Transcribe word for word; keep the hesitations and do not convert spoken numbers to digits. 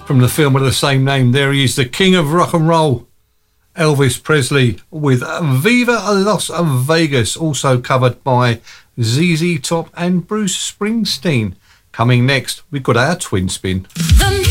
from the film of the same name. There he is, the king of rock and roll, Elvis Presley, with Viva Las Vegas, also covered by Z Z Top and Bruce Springsteen. Coming next, we've got our twin spin. The